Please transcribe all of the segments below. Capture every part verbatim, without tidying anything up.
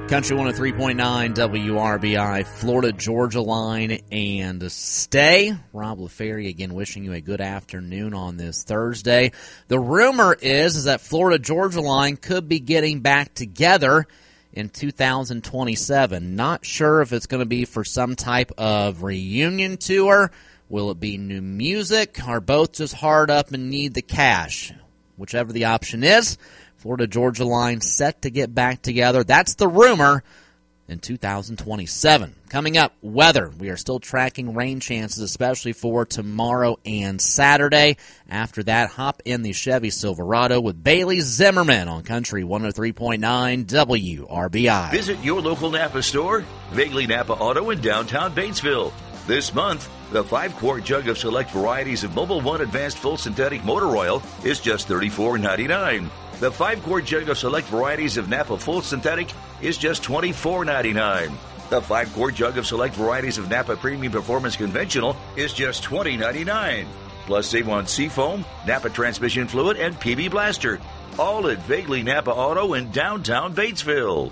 Country one oh three point nine W R B I, Florida Georgia line and stay. Rob LaFerry again wishing you a good afternoon on this Thursday. The rumor is, is that Florida Georgia line could be getting back together in two thousand twenty-seven. Not sure if it's going to be for some type of reunion tour. Will it be new music? Are both just hard up and need the cash? Whichever the option is, Florida Georgia line set to get back together. That's the rumor in two thousand twenty-seven. Coming up, weather. We are still tracking rain chances, especially for tomorrow and Saturday. After that, hop in the Chevy Silverado with Bailey Zimmerman on Country one oh three point nine W R B I. Visit your local Napa store, Vaguely Napa Auto in downtown Batesville. This month, the five-quart jug of select varieties of Mobil one Advanced Full Synthetic Motor Oil is just thirty-four ninety-nine. The five-quart jug of select varieties of Napa Full Synthetic is just twenty-four ninety-nine. The five-quart jug of select varieties of Napa Premium Performance Conventional is just twenty ninety-nine. Plus save on Seafoam, Napa Transmission Fluid, and P B Blaster. All at Vaguely Napa Auto in downtown Batesville.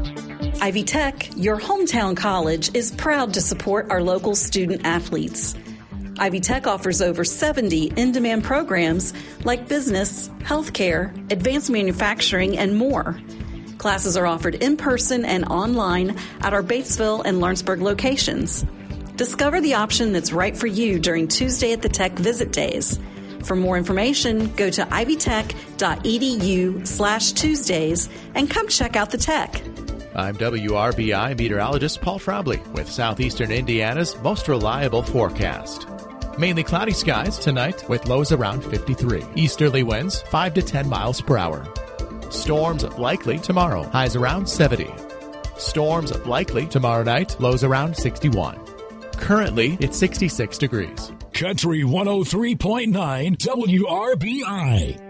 Ivy Tech, your hometown college, is proud to support our local student athletes. Ivy Tech offers over seventy in-demand programs like business, healthcare, advanced manufacturing, and more. Classes are offered in person and online at our Batesville and Lawrenceburg locations. Discover the option that's right for you during Tuesday at the Tech Visit Days. For more information, go to ivytech.edu slash Tuesdays and come check out the Tech. I'm W R B I meteorologist Paul Frobley with Southeastern Indiana's most reliable forecast. Mainly cloudy skies tonight with lows around fifty-three. Easterly winds five to ten miles per hour. Storms likely tomorrow, highs around seventy. Storms likely tomorrow night, lows around sixty-one. Currently, it's sixty-six degrees. Country one oh three point nine W R B I.